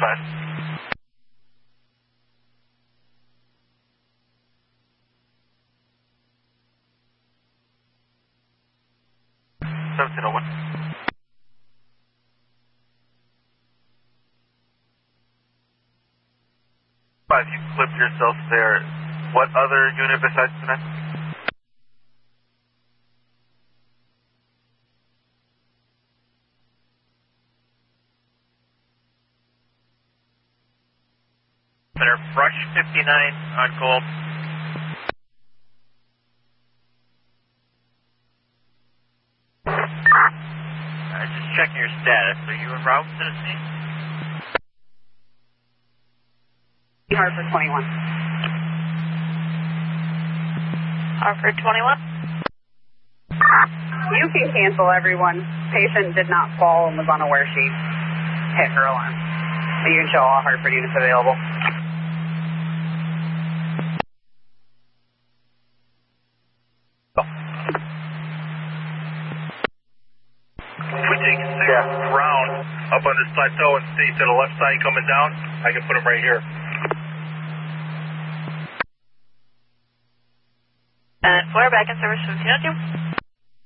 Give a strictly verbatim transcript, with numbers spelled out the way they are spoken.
five. seventeen oh one. Five, you clipped yourself there. What other unit besides the nine? Center, brush fifty-nine on gold. Uh, just checking your status. Are you en route to the scene? Hartford twenty-one. Hartford twenty-one. You can cancel, everyone. Patient did not fall and was unaware she hit her alarm. So you can show all Hartford units available. We take six yeah. round up on this plateau and stay to the left side coming down. I can put them right here. And four back in service fifteen oh two.